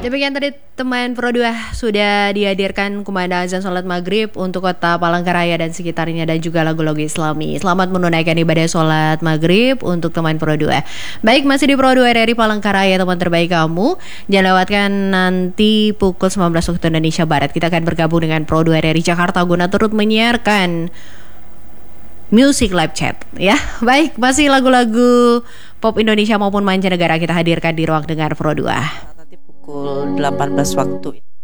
Demikian tadi teman Pro 2 sudah dihadirkan kumandang azan sholat maghrib untuk kota Palangkaraya dan sekitarnya dan juga lagu-lagu islami. Selamat menunaikan ibadah sholat maghrib untuk teman Pro 2. Baik, masih di Pro 2 dari Palangkaraya, teman terbaik kamu. Jangan lewatkan nanti pukul 19 waktu Indonesia Barat. Kita akan bergabung dengan Pro 2 dari Jakarta guna turut menyiarkan Music Live Chat ya. Baik, masih lagu-lagu pop Indonesia maupun mancanegara kita hadirkan di ruang dengar Pro 2. Nanti pukul 18 waktu